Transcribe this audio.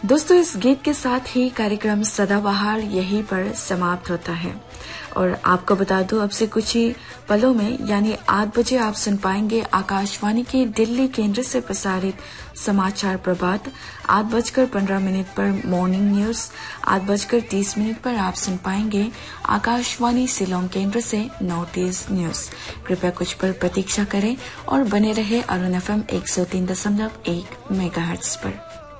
दोस्तों, इस गीत के साथ ही कार्यक्रम सदाबहार यहीं पर समाप्त होता है और आपको बता दूं, अब से कुछ ही पलों में यानी 8 बजे आप सुन पाएंगे आकाशवाणी के दिल्ली केंद्र से प्रसारित समाचार प्रभात। 8:15 पर मॉर्निंग न्यूज, 8:30 पर आप सुन पाएंगे आकाशवाणी शिलोंग केंद्र से नॉर्थ ईस्ट न्यूज। कृपया कुछ पल प्रतीक्षा करें और बने रहे अरुण FM 103.1 मेगाहर्ट्ज पर।